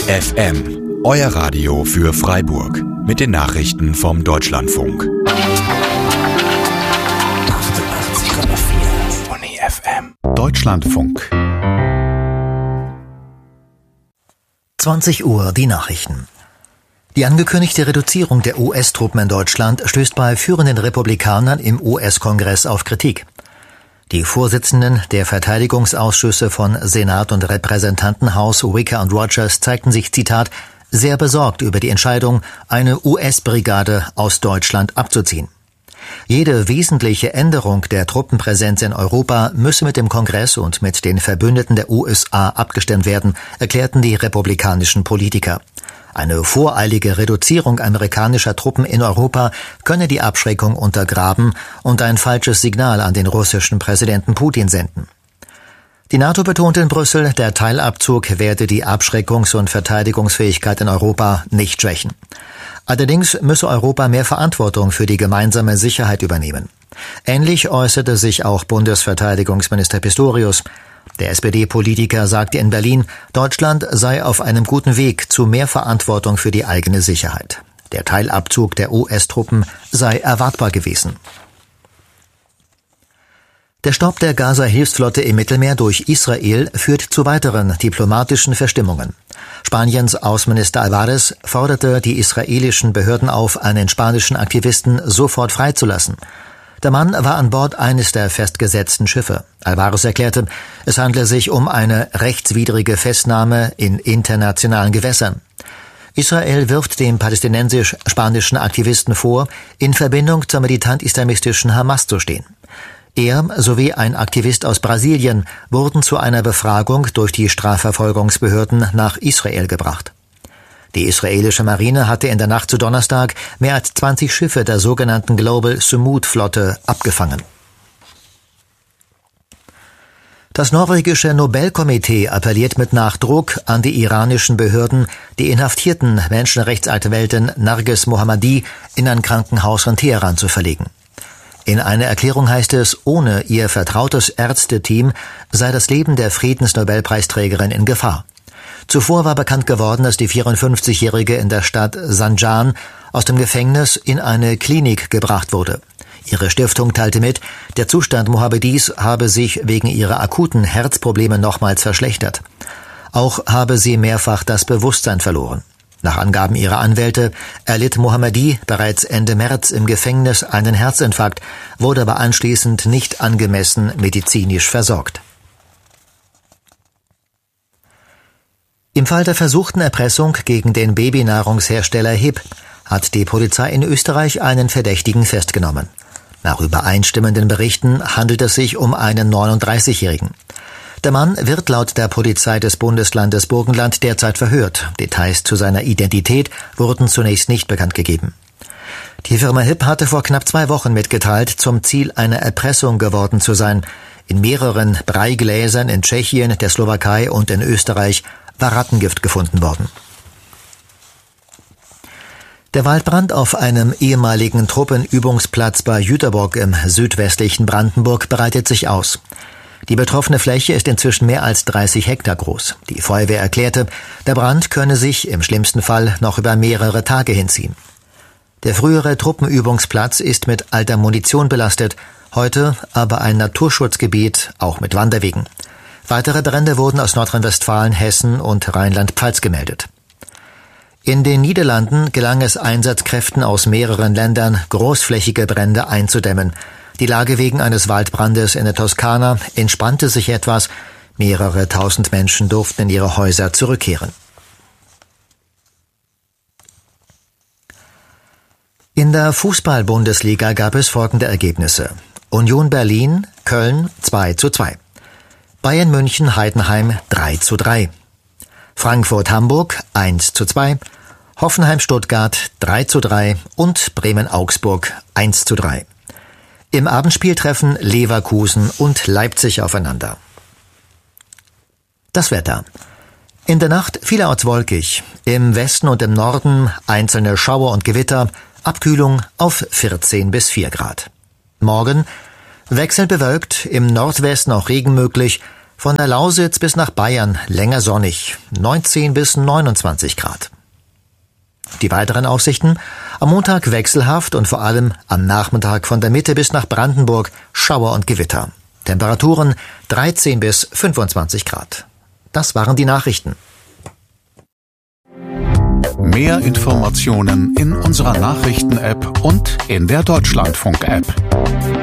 FM, euer Radio für Freiburg mit den Nachrichten vom Deutschlandfunk. 88,4 Uni FM. Deutschlandfunk. 20 Uhr die Nachrichten. Die angekündigte Reduzierung der US-Truppen in Deutschland stößt bei führenden Republikanern im US-Kongress auf Kritik. Die Vorsitzenden der Verteidigungsausschüsse von Senat und Repräsentantenhaus Wicker und Rogers zeigten sich, Zitat, sehr besorgt über die Entscheidung, eine US-Brigade aus Deutschland abzuziehen. Jede wesentliche Änderung der Truppenpräsenz in Europa müsse mit dem Kongress und mit den Verbündeten der USA abgestimmt werden, erklärten die republikanischen Politiker. Eine voreilige Reduzierung amerikanischer Truppen in Europa könne die Abschreckung untergraben und ein falsches Signal an den russischen Präsidenten Putin senden. Die NATO betonte in Brüssel, der Teilabzug werde die Abschreckungs- und Verteidigungsfähigkeit in Europa nicht schwächen. Allerdings müsse Europa mehr Verantwortung für die gemeinsame Sicherheit übernehmen. Ähnlich äußerte sich auch Bundesverteidigungsminister Pistorius. Der SPD-Politiker sagte in Berlin, Deutschland sei auf einem guten Weg zu mehr Verantwortung für die eigene Sicherheit. Der Teilabzug der US-Truppen sei erwartbar gewesen. Der Stopp der Gaza-Hilfsflotte im Mittelmeer durch Israel führt zu weiteren diplomatischen Verstimmungen. Spaniens Außenminister Álvarez forderte die israelischen Behörden auf, einen spanischen Aktivisten sofort freizulassen. Der Mann war an Bord eines der festgesetzten Schiffe. Álvarez erklärte, es handle sich um eine rechtswidrige Festnahme in internationalen Gewässern. Israel wirft dem palästinensisch-spanischen Aktivisten vor, in Verbindung zur militant-islamistischen Hamas zu stehen. Er sowie ein Aktivist aus Brasilien wurden zu einer Befragung durch die Strafverfolgungsbehörden nach Israel gebracht. Die israelische Marine hatte in der Nacht zu Donnerstag mehr als 20 Schiffe der sogenannten Global Sumud-Flotte abgefangen. Das norwegische Nobelkomitee appelliert mit Nachdruck an die iranischen Behörden, die inhaftierten Menschenrechtsanwältin Narges Mohammadi in ein Krankenhaus von Teheran zu verlegen. In einer Erklärung heißt es, ohne ihr vertrautes Ärzteteam sei das Leben der Friedensnobelpreisträgerin in Gefahr. Zuvor war bekannt geworden, dass die 54-Jährige in der Stadt Zanjan aus dem Gefängnis in eine Klinik gebracht wurde. Ihre Stiftung teilte mit, der Zustand Mohammadis habe sich wegen ihrer akuten Herzprobleme nochmals verschlechtert. Auch habe sie mehrfach das Bewusstsein verloren. Nach Angaben ihrer Anwälte erlitt Mohammadi bereits Ende März im Gefängnis einen Herzinfarkt, wurde aber anschließend nicht angemessen medizinisch versorgt. Im Fall der versuchten Erpressung gegen den Babynahrungshersteller HiB hat die Polizei in Österreich einen Verdächtigen festgenommen. Nach übereinstimmenden Berichten handelt es sich um einen 39-Jährigen. Der Mann wird laut der Polizei des Bundeslandes Burgenland derzeit verhört. Details zu seiner Identität wurden zunächst nicht bekannt gegeben. Die Firma HiB hatte vor knapp 2 Wochen mitgeteilt, zum Ziel einer Erpressung geworden zu sein. In mehreren Breigläsern in Tschechien, der Slowakei und in Österreich war Rattengift gefunden worden. Der Waldbrand auf einem ehemaligen Truppenübungsplatz bei Jüterbock im südwestlichen Brandenburg breitet sich aus. Die betroffene Fläche ist inzwischen mehr als 30 Hektar groß. Die Feuerwehr erklärte, der Brand könne sich im schlimmsten Fall noch über mehrere Tage hinziehen. Der frühere Truppenübungsplatz ist mit alter Munition belastet, heute aber ein Naturschutzgebiet, auch mit Wanderwegen. Weitere Brände wurden aus Nordrhein-Westfalen, Hessen und Rheinland-Pfalz gemeldet. In den Niederlanden gelang es Einsatzkräften aus mehreren Ländern, großflächige Brände einzudämmen. Die Lage wegen eines Waldbrandes in der Toskana entspannte sich etwas. Mehrere tausend Menschen durften in ihre Häuser zurückkehren. In der Fußball-Bundesliga gab es folgende Ergebnisse. Union Berlin, Köln 2:2. Bayern München, Heidenheim 3:3. Frankfurt-Hamburg 1:2. Hoffenheim-Stuttgart 3:3 und Bremen-Augsburg 1:3. Im Abendspiel treffen Leverkusen und Leipzig aufeinander. Das Wetter. In der Nacht vielerorts wolkig, im Westen und im Norden einzelne Schauer und Gewitter, Abkühlung auf 14 bis 4 Grad. Morgen wechselnd bewölkt, im Nordwesten auch Regen möglich, Von der Lausitz bis nach Bayern länger sonnig, 19 bis 29 Grad. Die weiteren Aussichten: am Montag wechselhaft und vor allem am Nachmittag von der Mitte bis nach Brandenburg Schauer und Gewitter. Temperaturen 13 bis 25 Grad. Das waren die Nachrichten. Mehr Informationen in unserer Nachrichten-App und in der Deutschlandfunk-App.